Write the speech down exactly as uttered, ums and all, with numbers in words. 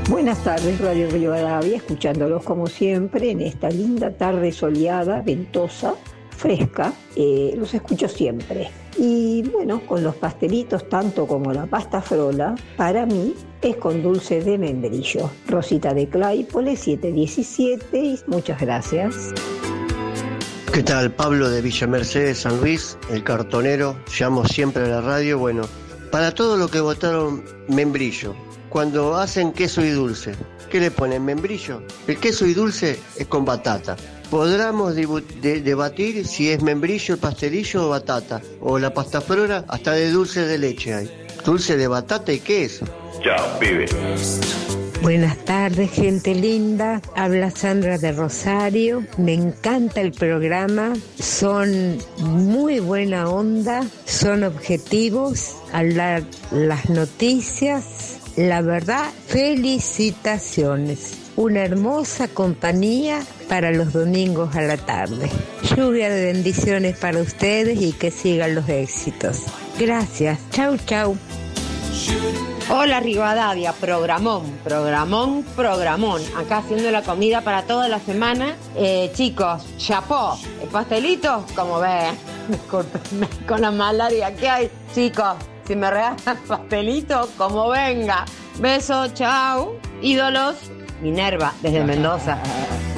Buenas tardes, Radio Rivadavia, escuchándolos como siempre en esta linda tarde soleada, ventosa, fresca. Eh, los escucho siempre. Y bueno, con los pastelitos, tanto como la pasta frola, para mí es con dulce de membrillo. Rosita de Claypole, siete diecisiete, y muchas gracias. ¿Qué tal? Pablo de Villa Mercedes, San Luis, el cartonero. Llamo siempre a la radio. Bueno, para todos los que votaron membrillo, cuando hacen queso y dulce, ¿qué le ponen? ¿Membrillo? El queso y dulce es con batata. Podremos de, de, debatir si es membrillo, el pastelillo o batata. O la pasta frola, hasta de dulce de leche hay. Dulce de batata y queso. Chao, pibe. Buenas tardes, gente linda. Habla Sandra de Rosario. Me encanta el programa. Son muy buena onda. Son objetivos al dar las noticias. La verdad, felicitaciones. Una hermosa compañía para los domingos a la tarde. Lluvia de bendiciones para ustedes y que sigan los éxitos. Gracias. Chau, chau. Hola Rivadavia, programón, programón, programón. Acá haciendo la comida para toda la semana. Eh, chicos, chapó. El pastelito, como ven, discúlpenme con la malaria que hay. Chicos, si me regalan pastelito, como venga. Beso, chau. Ídolos. Minerva, desde Mendoza.